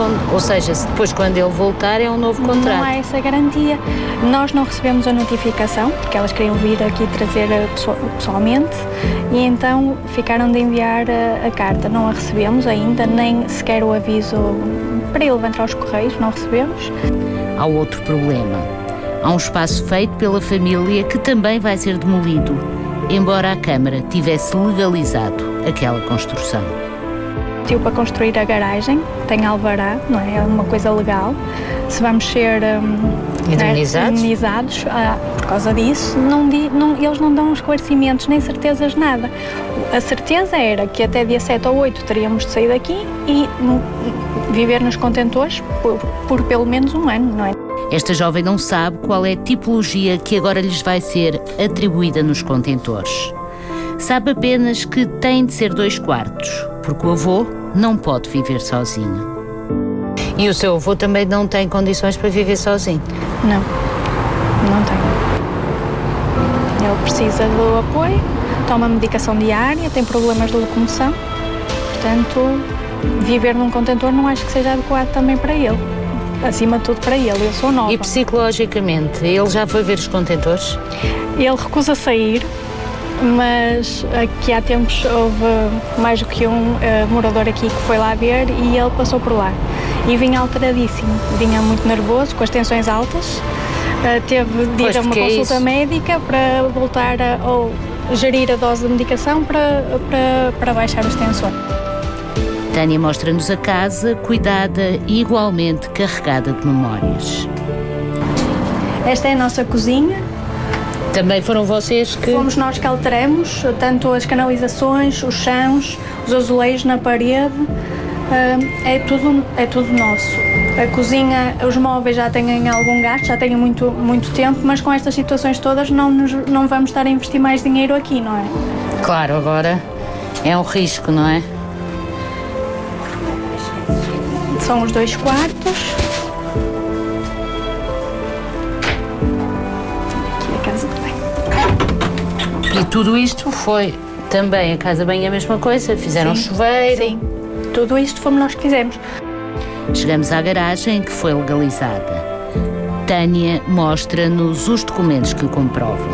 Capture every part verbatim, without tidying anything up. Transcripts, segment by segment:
ou seja, se depois quando ele voltar é um novo contrato. Não há essa garantia. Nós não recebemos a notificação, porque elas queriam vir aqui trazer pessoalmente, e então ficaram de enviar a, a carta. Não a recebemos ainda, nem sequer o aviso para ele entrar aos correios, não recebemos. Há outro problema. Há um espaço feito pela família que também vai ser demolido, embora a Câmara tivesse legalizado aquela construção. Tive para construir a garagem, tem alvará, não é? É uma coisa legal. Se vamos ser um, indemnizados, né, indemnizados ah, por causa disso, não, não, eles não dão esclarecimentos nem certezas, nada. A certeza era que até dia sete ou oito teríamos de sair daqui e um, viver nos contentores por, por pelo menos um ano, não é? Esta jovem não sabe qual é a tipologia que agora lhes vai ser atribuída nos contentores. Sabe apenas que tem de ser dois quartos, porque o avô não pode viver sozinho. E o seu avô também não tem condições para viver sozinho? Não, não tem. Ele precisa do apoio, toma medicação diária, tem problemas de locomoção, portanto, viver num contentor não acho que seja adequado também para ele. Acima de tudo para ele, eu sou nova. E psicologicamente, ele já foi ver os contentores? Ele recusa sair, mas aqui há tempos houve mais do que um uh, morador aqui que foi lá ver e ele passou por lá. E vinha alteradíssimo, vinha muito nervoso, com as tensões altas, uh, teve de ir a uma consulta médica para voltar a ou gerir a dose de medicação para, para, para baixar as tensões. Tânia mostra-nos a casa, cuidada e igualmente carregada de memórias. Esta é a nossa cozinha. Também foram vocês que... Fomos nós que alteramos, tanto as canalizações, os chãos, os azulejos na parede, é tudo, é tudo nosso. A cozinha, os móveis já têm algum gasto, já têm muito, muito tempo, mas com estas situações todas não, nos, não vamos estar a investir mais dinheiro aqui, não é? Claro, agora é um risco, não é? São os dois quartos. Aqui a casa de banho. E tudo isto foi também a casa de banho a mesma coisa? Fizeram Sim. chuveiro? Sim, tudo isto fomos nós que fizemos. Chegamos à garagem que foi legalizada. Tânia mostra-nos os documentos que o comprovam.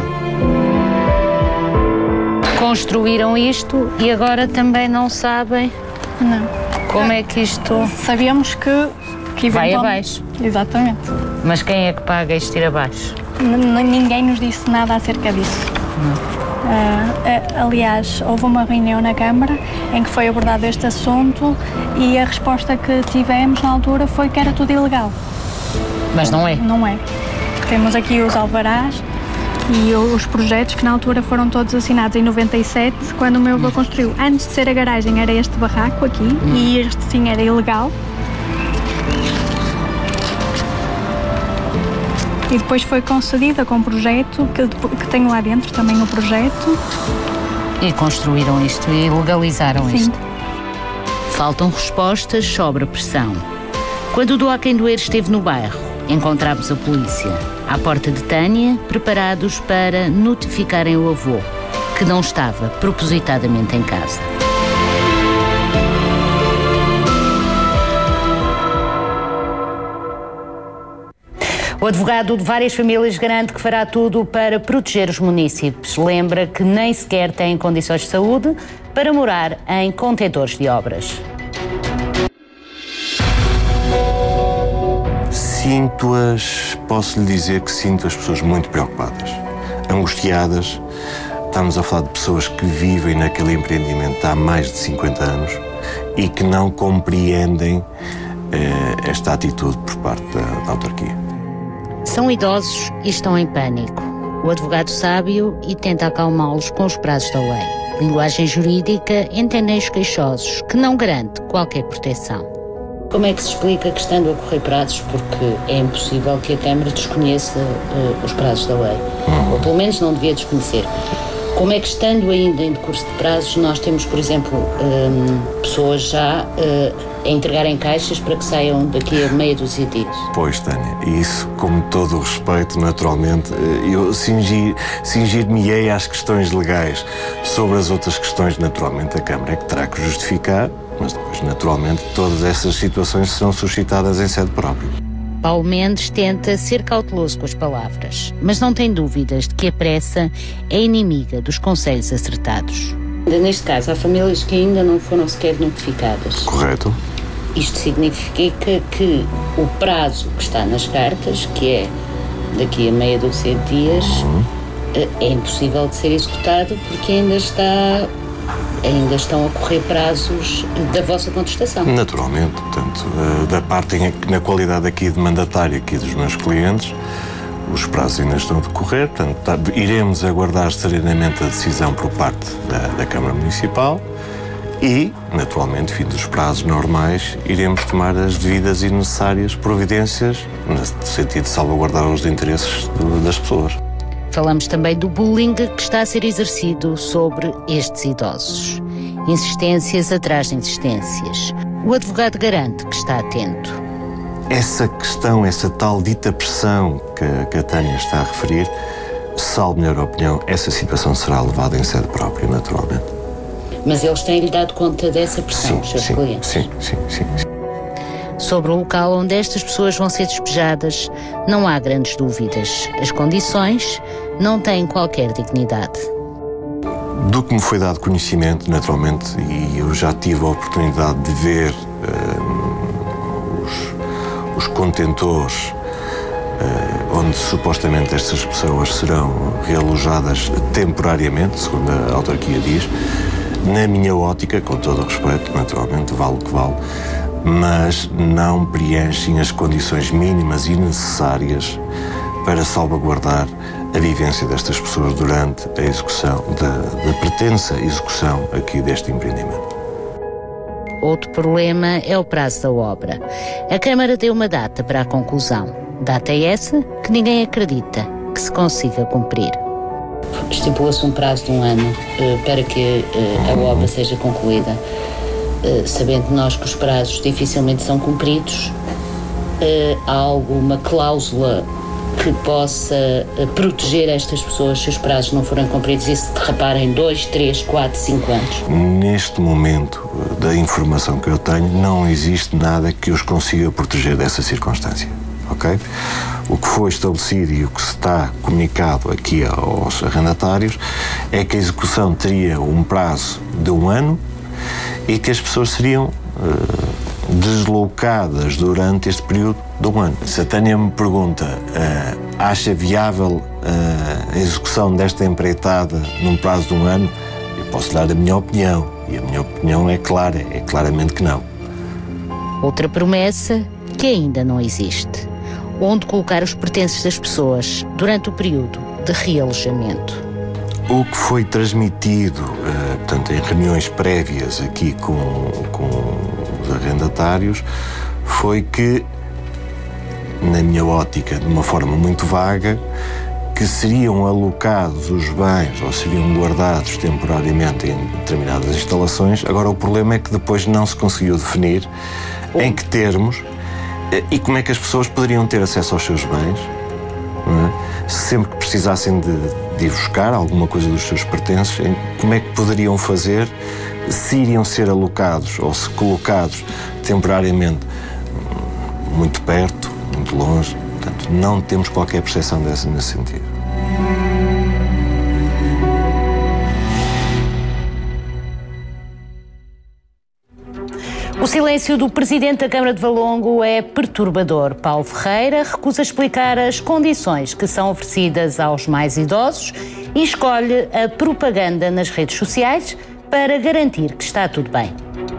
Construíram isto e agora também não sabem... Não. Como é que isto... Sabíamos que, que vai abaixo. Exatamente. Mas quem é que paga isto ir abaixo? N- ninguém nos disse nada acerca disso. Uh, aliás, houve uma reunião na Câmara em que foi abordado este assunto e a resposta que tivemos na altura foi que era tudo ilegal. Mas não é? Não é. Temos aqui os alvarás e os projetos que na altura foram todos assinados em noventa e sete, quando o meu avô construiu. Antes de ser a garagem era este barraco aqui, hum. e este sim era ilegal. E depois foi concedida com um projeto, que, que tenho lá dentro também o projeto. E construíram isto e legalizaram sim. isto. Faltam respostas sobre a pressão. Quando o Doa Quem Doer esteve no bairro, encontramos a polícia à porta de Tânia, preparados para notificarem o avô, que não estava propositadamente em casa. O advogado de várias famílias garante que fará tudo para proteger os munícipes. Lembra que nem sequer têm condições de saúde para morar em contentores de obras. Sinto-as, posso lhe dizer que sinto as pessoas muito preocupadas, angustiadas. Estamos a falar de pessoas que vivem naquele empreendimento há mais de cinquenta anos e que não compreendem eh, esta atitude por parte da, da autarquia. São idosos e estão em pânico. O advogado sabe-o e tenta acalmá-los com os prazos da lei. Linguagem jurídica, entendem os queixosos, que não garante qualquer proteção. Como é que se explica que, estando a correr prazos, porque é impossível que a Câmara desconheça uh, os prazos da lei, ou pelo menos não devia desconhecer, Como é que, estando ainda em decurso de prazos, nós temos, por exemplo, hum, pessoas já uh, a entregarem caixas para que saiam daqui a meia dúzia de dias? Pois, Tânia, e isso, com todo o respeito, naturalmente, eu cingir, cingir-me-ei às questões legais. Sobre as outras questões, naturalmente, a Câmara é que terá que justificar, mas depois, naturalmente, todas essas situações serão suscitadas em sede própria. Paulo Mendes tenta ser cauteloso com as palavras, mas não tem dúvidas de que a pressa é inimiga dos conselhos acertados. Neste caso, há famílias que ainda não foram sequer notificadas. Correto. Isto significa que o prazo que está nas cartas, que é daqui a meia dúzia de dias, uhum. é impossível de ser executado porque ainda está... ainda estão a correr prazos da vossa contestação. Naturalmente, portanto, da parte, na qualidade aqui de mandatário aqui dos meus clientes, os prazos ainda estão a decorrer, portanto, iremos aguardar serenamente a decisão por parte da, da Câmara Municipal e, naturalmente, fim dos prazos normais, iremos tomar as devidas e necessárias providências no sentido de salvaguardar os interesses do, das pessoas. Falamos também do bullying que está a ser exercido sobre estes idosos. Insistências atrás de insistências. O advogado garante que está atento. Essa questão, essa tal dita pressão que, que a Tânia está a referir, salvo melhor opinião, essa situação será levada em sede própria, naturalmente. Mas eles têm-lhe dado conta dessa pressão, sim, os seus sim, clientes? Sim, sim, sim, sim. Sobre o local onde estas pessoas vão ser despejadas, não há grandes dúvidas. As condições não têm qualquer dignidade. Do que me foi dado conhecimento, naturalmente, e eu já tive a oportunidade de ver uh, os, os contentores uh, onde supostamente estas pessoas serão realojadas temporariamente, segundo a autarquia diz, na minha ótica, com todo o respeito, naturalmente, vale o que vale, mas não preenchem as condições mínimas e necessárias para salvaguardar a vivência destas pessoas durante a execução, da, da pretensa execução aqui deste empreendimento. Outro problema é o prazo da obra. A Câmara deu uma data para a conclusão. Data essa que ninguém acredita que se consiga cumprir. Estipula-se um prazo de um ano uh, para que uh, a obra seja concluída. Uh, sabendo nós que os prazos dificilmente são cumpridos, uh, há alguma cláusula que possa uh, proteger estas pessoas se os prazos não forem cumpridos e se derraparem dois, três, quatro, cinco anos? Neste momento, da informação que eu tenho, não existe nada que os consiga proteger dessa circunstância, ok? O que foi estabelecido e o que se está comunicado aqui aos arrendatários é que a execução teria um prazo de um ano e que as pessoas seriam uh, deslocadas durante este período de um ano. Se a Tânia me pergunta, uh, acha viável uh, a execução desta empreitada num prazo de um ano, eu posso dar a minha opinião. E a minha opinião é clara, é claramente que não. Outra promessa que ainda não existe. Onde colocar os pertences das pessoas durante o período de realojamento. O que foi transmitido, uh, portanto, em reuniões prévias aqui com, com os arrendatários, foi que, na minha ótica, de uma forma muito vaga, que seriam alocados os bens ou seriam guardados temporariamente em determinadas instalações. Agora, o problema é que depois não se conseguiu definir em que termos e como é que as pessoas poderiam ter acesso aos seus bens, não é? Sempre que precisassem de, de ir buscar alguma coisa dos seus pertences, como é que poderiam fazer, se iriam ser alocados ou se colocados temporariamente muito perto, muito longe. Portanto, não temos qualquer percepção dessa nesse sentido. O silêncio do presidente da Câmara de Valongo é perturbador. Paulo Ferreira recusa explicar as condições que são oferecidas aos mais idosos e escolhe a propaganda nas redes sociais para garantir que está tudo bem.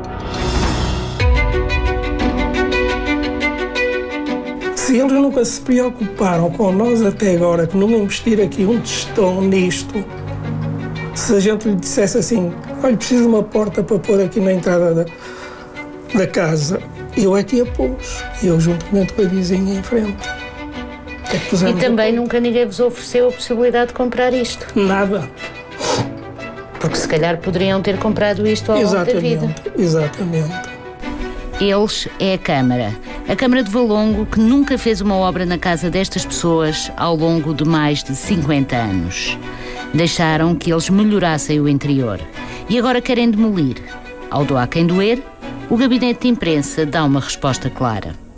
Se eles nunca se preocuparam com nós até agora, que não investir aqui um tostão nisto, se a gente lhe dissesse assim, olha, preciso de uma porta para pôr aqui na entrada da, da casa, eu é que a pus, eu juntamente com a vizinha em frente. É e também nunca ninguém vos ofereceu a possibilidade de comprar isto? Nada. Porque se calhar poderiam ter comprado isto ao longo da vida. Exatamente. Eles é a Câmara. A Câmara de Valongo, que nunca fez uma obra na casa destas pessoas ao longo de mais de cinquenta anos. Deixaram que eles melhorassem o interior. E agora querem demolir. Ao doar quem doer, o gabinete de imprensa dá uma resposta clara.